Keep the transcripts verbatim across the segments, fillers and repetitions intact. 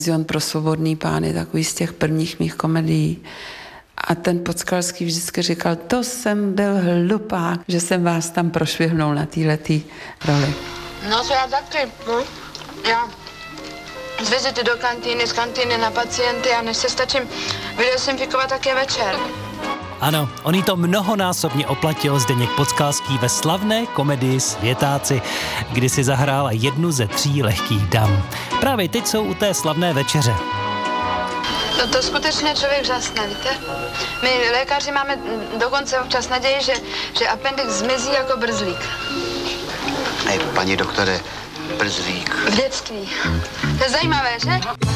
On pro svobodný pán je takový z těch prvních mých komedií. A ten Podskalský vždycky říkal, to jsem byl hlupák, že jsem vás tam prošvihnul na téhletý roli. No to já taky, no. Já z vizity do kantýny, z kantýny na pacienty a než se stačím vydesinfikovat, tak je večer. Ano, on jí to mnohonásobně oplatil Zdeněk Podskalský ve slavné komedii Světáci, kdy si zahrála jednu ze tří lehkých dam. Právě teď jsou u té slavné večeře. No to skutečně člověk žasne, víte? My lékaři máme dokonce občas naději, že, že appendix zmizí jako brzlík. Hej, paní doktore, brzlík. V dětství. To je zajímavé, že?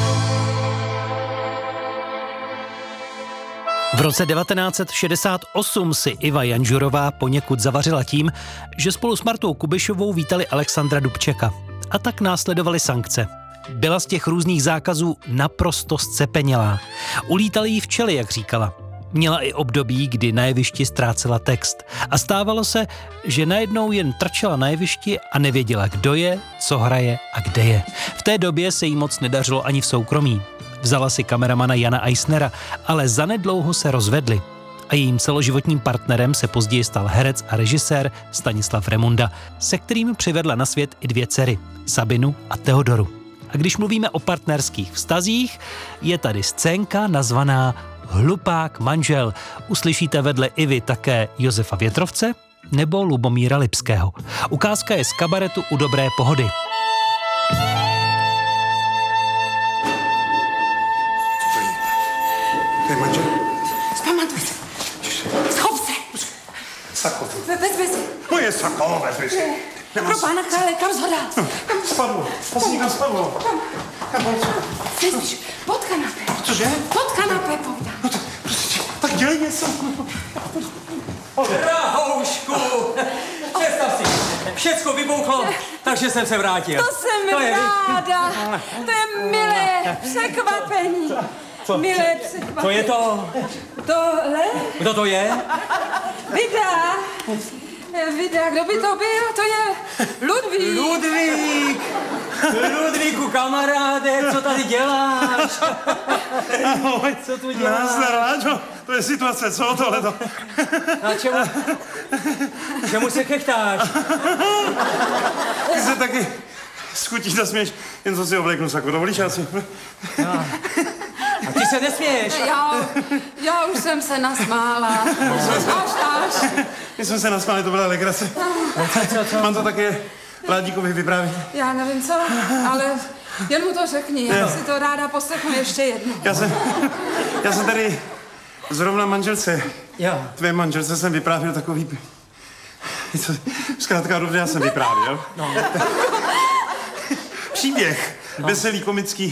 V roce devatenáct set šedesát osm si Iva Janžurová poněkud zavařila tím, že spolu s Martou Kubišovou vítali Alexandra Dubčeka. A tak následovaly sankce. Byla z těch různých zákazů naprosto zcepenělá. Ulítali jí včely, jak říkala. Měla i období, kdy na jevišti ztrácela text. A stávalo se, že najednou jen trčela na jevišti a nevěděla, kdo je, co hraje a kde je. V té době se jí moc nedařilo ani v soukromí. Vzala si kameramana Jana Eisnera, ale zanedlouho se rozvedli. A jejím celoživotním partnerem se později stal herec a režisér Stanislav Remunda, se kterým přivedla na svět i dvě dcery, Sabinu a Teodoru. A když mluvíme o partnerských vztazích, je tady scénka nazvaná Hlupák manžel. Uslyšíte vedle Ivy také Josefa Větrovce nebo Lubomíra Lipského. Ukázka je z kabaretu U dobré pohody. To je manžel? Zpamatuj se. Schop se. Sako. Vezmi si. Moje sako, vezmi si. Pro pána krále, kam zhodá? Spadlo. Asi někam spadlo. Kam bylo co? Slyšíš, pod kanapé. Cože? Pod kanapé, povídám. No to, prostě, tak dělej něco. Rahoušku! Představ si, všecko vybouchlo, takže jsem se vrátil. To jsem to je, ráda. To je milé překvapení. Co? Milé překvapení. Co je to? Tohle? Kdo to je? Vida. Vida, kdo by to byl? To je Ludvík. Ludvík! Ludvíku, kamaráde, co tady děláš? Ahoj. Co tu děláš? Nazdar, Láďo. To je situace, co tohleto? A čemu, čemu se chechtáš? Ty se taky schutí zasměš, jen co si obléknu saku. Dovolíš, já si... No. A ty se nesměješ. Já, já už jsem se nasmála. Až, až. My jsme se nasmáli, to byla legrace. Co, co? Mám to také Ládíkovi vyprávět. Já nevím co, ale jen mu to řekni. Já si to ráda poslechnu ještě jednou. Já jsem, já jsem tady zrovna manželce, Jo. tvé manželce jsem vyprávěl takový... Co, zkrátka dobře, já jsem vyprávěl. No. Příběh, no. Veselý, komický.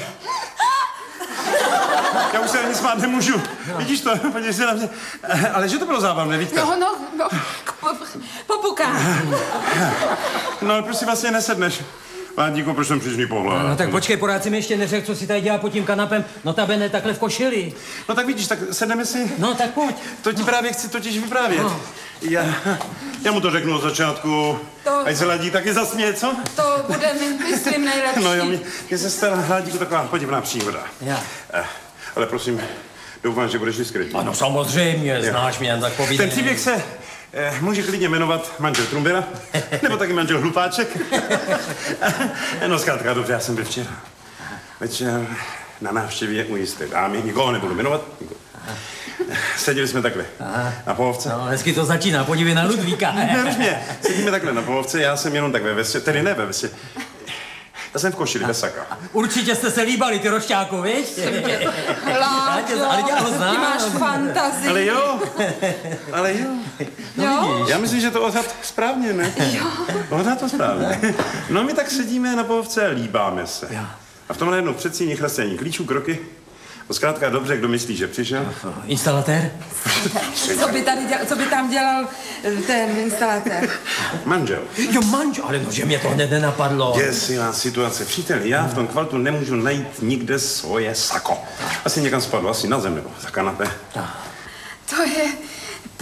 Já už se ani smát nemůžu. No. Vidíš to? Podívej se na mě. Ale že to bylo zábavné, Vítka? No, no, no popukám. No, ale proč si vlastně nesedneš? Ládíku, proč jsem přízný pohled? No, no tak počkej, pořád si mi ještě neřekl, co si tady dělá pod tím kanapem. Notabene takhle v košili. No tak vidíš, tak sedneme si. No tak pojď. To ti právě chci totiž vyprávět. No. Já, já mu to řeknu od začátku. To- Ať se Ládí taky zasměje, co? To bude mi, myslím, nejlepší. No jo, mě, mě se stala Ládíku taková podivná příhoda. Já. Eh, ale prosím, doufám, že budeš diskrétní. Ano, samozřejmě, znáš mě, tak povídej. Ten příběh se eh, může klidně jmenovat manžel Trumbera, nebo taky manžel Hlupáček. No zkrátka, dobře, já jsem byl včera večer na návštěvě u jisté dámy, nikoho nebudu jmenovat. Nikoho. Seděli jsme takhle Aha. na pohovce. No, hezky to začíná, podívej na Ludvíka. Nervně, sedíme takhle na pohovce, já jsem jenom tak ve vesě, tedy ne ve vesě. Já jsem v košili, bez saka. Určitě jste se líbali, ty rošťáku, víš? Láďo, Ale já ho ty znám. máš fantazii. Ale jo, ale jo. Jo? Já myslím, že to odhad správně, ne? Jo. Odhad to správně. No my tak sedíme na pohovce a líbáme se. A v tom najednou předsíni chlastení klíčů, kroky. To zkrátka dobře, kdo myslí, že přišel? Instalatér? Co by, tady dělal, co by tam dělal ten instalatér? Manžel. Jo, manžel, ale no, že mě to hned nenapadlo. Děsivá situace. Příteli, já v tom kvaltu nemůžu najít nikde svoje sako. Asi někam spadlo, asi na zem nebo za kanapé. To je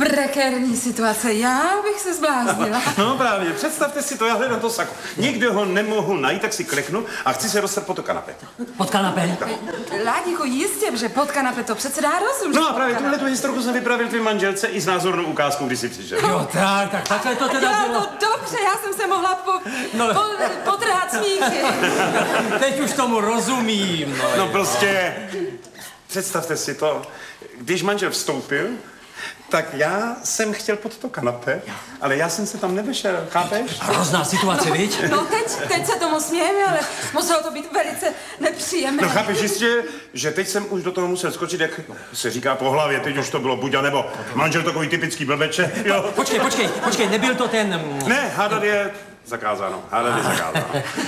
prekérní situace. Já bych se zbláznila. No právě, představte si to, já hledám to sako. Nikde ho nemohu najít, tak si kliknu a chci se dostat pod to kanapé. Pod kanapé? Láďku, jistě, že pod kanapé to přece dá rozum. No a právě tuhle tu historku jsem vypravil tvým manželce i s názornou ukázkou, když si přišel. Jo, tak, tak takhle to teda Já, bylo. no dobře, já jsem se mohla po, No. po, potrhat smíchy. Teď už tomu rozumím. No, No prostě, představte si to, když manžel vstoupil, tak já jsem chtěl pod to kanapé, ale já jsem se tam nevešel, chápeš? Hrozná situace, viď? No teď, teď se tomu smějeme, ale muselo to být velice nepříjemné. No chápeš jistě, že teď jsem už do toho musel skočit, jak se říká po hlavě, teď už to bylo buď a nebo. Manžel takový typický blbeče, jo. Počkej, počkej, počkej, nebyl to ten... Ne, hádat je zakázáno, hádat je zakázáno.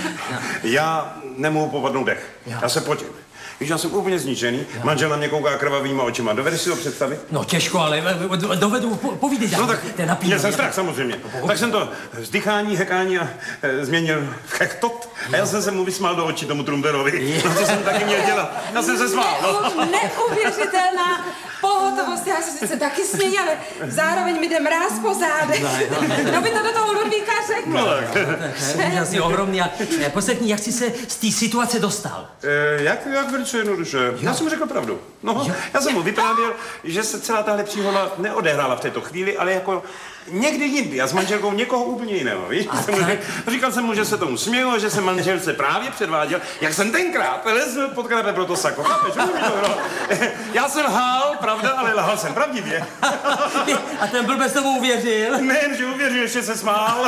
Já nemohu popadnout dech, já se potím. Víš, já jsem úplně zničený, manžel na mě kouká krvavýma očima, dovedeš si to představit? No těžko, ale dovedu, po, povídej. No tak, ten napínavé. měl jsem strach samozřejmě. Tak jsem to vzdychání, hekání a e, změnil v hektot a já jsem se mu vysmál do očí tomu Trumberovi. No to jsem taky měl dělat, já jsem se smál. No. Ne, neuvěřitelná pohotovost, já se sice taky směji, ale zároveň mi jde mráz po zádech. Kdo by to do toho Ludvíka řekl? No tak. To je úžasně ohromný. A poslední, jak jsi se z té situace dostal? E, jak, jak velice jednoduše. Já jsem mu řekl pravdu. No, já jsem mu vyprávěl, že se celá tahle příhoda neodehrála v této chvíli, ale jako někdy jindy a s manželkou někoho úplně jiného, víš? Jsem mu řekl, říkal jsem mu, že se tomu směju, že jsem manželce právě předváděl, jak jsem tenkrát lezl pod kanapé pro to sako. Chápeš? No. Já jsem lhal, pravda, ale lhal jsem pravdivě. A ten blbec tomu uvěřil? Nejen, že uvěřil, ještě se smál.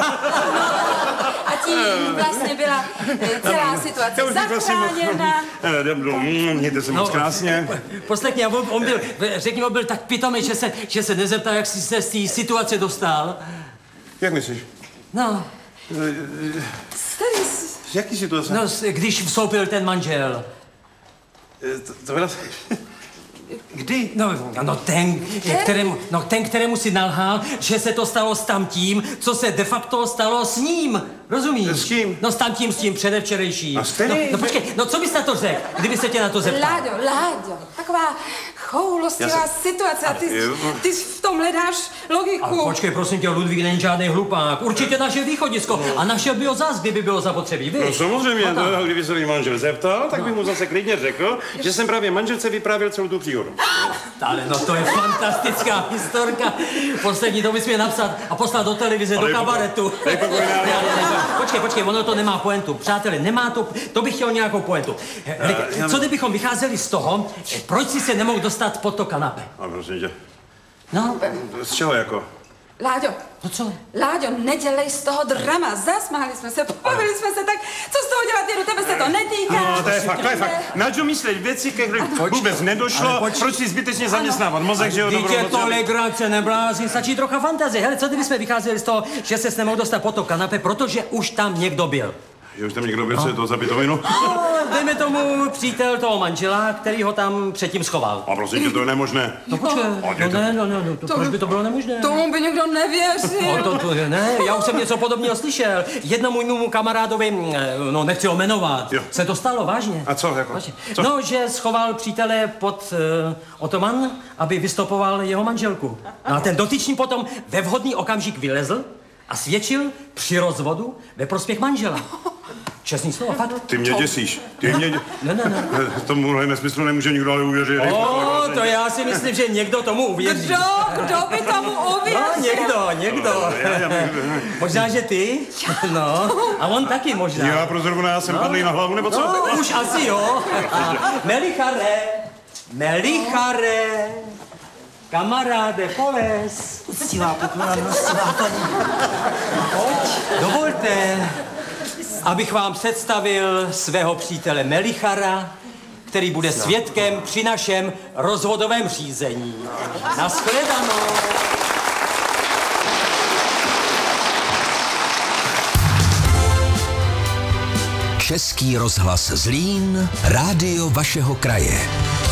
A tím vlastně byla eh, celá situace zachráněna. Mějte se moc krásně. Poslechni, on, on byl, řekni, on byl tak pitomý, že se, že se nezeptal, jak jsi se z té situace dostal. Jak myslíš? No, Tady s- Z jaký situace? no, s- když vstoupil ten manžel. To, to byla... Kdy? No, no ten, kterému, no, ten, kterému si nalhal, že se to stalo s tamtím, co se de facto stalo s ním. Rozumíš? S kým? No s tamtím, s tím předevčerejším. A s který? No, no počkej, no co bys na to řekl, kdyby se tě na to zeptal? Láďo, Láďo, taková choulostivá Já se- situace a ty, Jo. ty v tom hledáš logiku. Ale počkej, prosím tě, Ludvík není žádný hlupák. Určitě naše východisko. A naše by ho zas, kdyby bylo zapotřebí, víš? No samozřejmě, no, kdyby se mě manžel zeptal, tak bych mu zase klidně řekl, že jsem právě manželce vyprávěl celou tu příhodu. Ale no to je fantastická historka. Poslední to bys měl napsat a poslat do televize, Ale do je pokoj- kabaretu. je pokojná. Počkej, počkej, ono to nemá pointu. Přátelé, nemá to, to bych chtěl nějakou pointu. Hele, já- co kdybychom vycházeli z toho, proč si se nemohl dostat pod to kanapé? A prosím tě, No, z čeho jako? Láďo, no co? Láďo, nedělej z toho drama. Zasmáli jsme se, pobavili jsme se, tak co z toho dělat, Věru, tebe se to netýká. No, to je fakt, to je fakt. Na čo myslet věci, ke kterým vůbec nedošlo, ale poč- proč si zbytečně zaměstnávat mozek, že jo, Dítě dobrou noc, to jo? legrace, neblázni, stačí trocha fantazie. Hele, co kdybychom vycházeli z toho, že se nemohl dostat pod to kanapé, protože už tam někdo byl? Že už tam někdo byl, co je to za pitovinu? No, dejme tomu přítel toho manžela, který ho tam předtím schoval. A prosím tě, to je nemožné. No počkej, no ne, no ne, no, to, proč by to bylo nemožné? Tomu by někdo nevěřil. No, to, to, ne, já už jsem něco podobného slyšel. Jednomu mému kamarádovi, no nechci ho jmenovat, Jo. se to stalo, vážně. A co, jako? Vážně. Co? No, že schoval přítele pod uh, otoman, aby vystopoval jeho manželku. No a ten dotyčný potom ve vhodný okamžik vylezl a svědčil při rozvodu ve prospěch manžela. Čestný slovo, fakt. Ty mě děsíš. Ty mě dě... Ne, ne, ne. Tomuhle nesmyslu nemůže nikdo ale uvěřit. O, to já si myslím, že někdo tomu uvěří. Kdo, kdo by tomu uvěřil? No, někdo, někdo. Možná, že ty? No, a on taky možná. Já pro zrovna, já jsem padlý na hlavu, nebo co? No, už asi jo. A Melichare, Melichare, kamaráde, poles. Uctivá poklona, milostivá paní. Dovolte, abych vám představil svého přítele Melichara, který bude svědkem při našem rozvodovém řízení. Nashledanou. Český rozhlas Zlín, rádio vašeho kraje.